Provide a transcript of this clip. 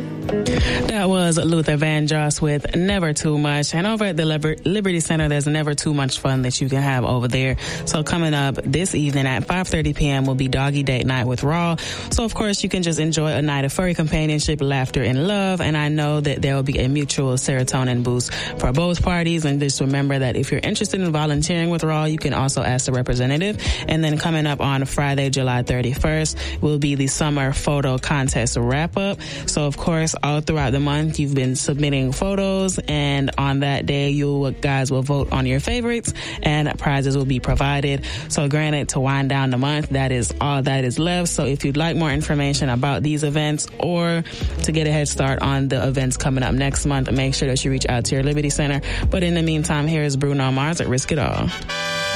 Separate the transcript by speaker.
Speaker 1: That was Luther Vandross with Never Too Much. And over at the Liberty Center, there's never too much fun that you can have over there. So coming up this evening at 5:30 p.m. will be Doggy Date Night with Raw. So, of course, you can just enjoy a night of furry companionship, laughter, and love. And I know that there will be a mutual serotonin boost for both parties. And just remember that if you're interested in volunteering with Raw, you can also ask the representative. And then coming up on Friday, July 31st, will be the Summer Photo Contest wrap-up. So, of course, all throughout the month, you've been submitting photos, and on that day, you guys will vote on your favorites, and prizes will be provided. So, granted, to wind down the month, that is all that is left. So, if you'd like more information about these events or to get a head start on the events coming up next month, make sure that you reach out to your Liberty Center. But in the meantime, here is Bruno Mars at Risk It All.